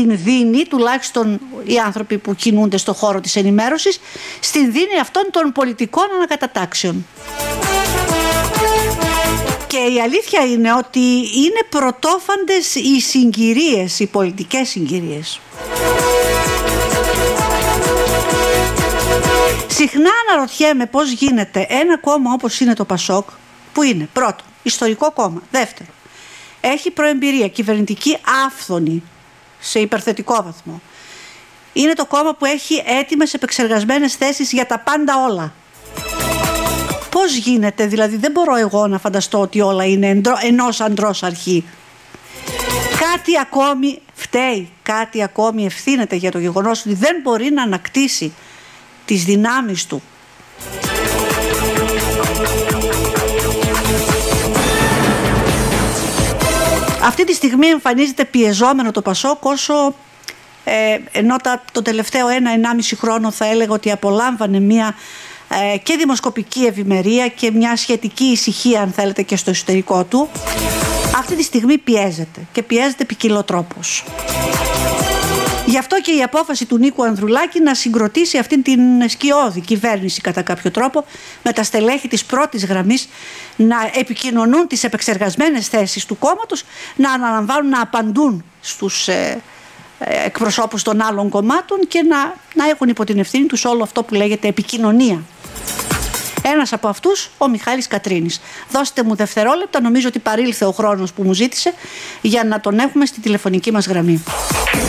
την δίνει, τουλάχιστον οι άνθρωποι που κινούνται στον χώρο της ενημέρωσης, στην δίνει αυτών των πολιτικών ανακατατάξεων. Και η αλήθεια είναι ότι είναι πρωτόφαντες οι συγκυρίες, οι πολιτικές συγκυρίες. Συχνά αναρωτιέμαι πώς γίνεται ένα κόμμα όπως είναι το ΠΑΣΟΚ, που είναι πρώτον ιστορικό κόμμα, δεύτερον έχει προεμπειρία κυβερνητική άφθονη σε υπερθετικό βαθμό, είναι το κόμμα που έχει έτοιμες επεξεργασμένες θέσεις για τα πάντα όλα. Πώς γίνεται, δηλαδή δεν μπορώ εγώ να φανταστώ ότι όλα είναι ενός ανδρός αρχή. Κάτι ακόμη φταίει, κάτι ακόμη ευθύνεται για το γεγονός ότι δεν μπορεί να ανακτήσει τις δυνάμεις του. Αυτή τη στιγμή εμφανίζεται πιεζόμενο το ΠΑΣΟΚ, όσο ενώ το τελευταίο 1-1,5 χρόνο θα έλεγα ότι απολάμβανε μια και δημοσκοπική ευημερία και μια σχετική ησυχία, αν θέλετε, και στο εσωτερικό του, αυτή τη στιγμή πιέζεται και πιέζεται ποικιλοτρόπως. Γι' αυτό και η απόφαση του Νίκου Ανδρουλάκη να συγκροτήσει αυτήν την σκιώδη κυβέρνηση κατά κάποιο τρόπο, με τα στελέχη της πρώτης γραμμής να επικοινωνούν τις επεξεργασμένες θέσεις του κόμματος, να αναλαμβάνουν, να απαντούν στους εκπροσώπους των άλλων κομμάτων και να έχουν υπό την ευθύνη τους όλο αυτό που λέγεται επικοινωνία. Ένας από αυτούς, ο Μιχάλης Κατρίνης. Δώστε μου δευτερόλεπτα, νομίζω ότι παρήλθε ο χρόνος που μου ζήτησε για να τον έχουμε στη τηλεφωνική μας γραμμή.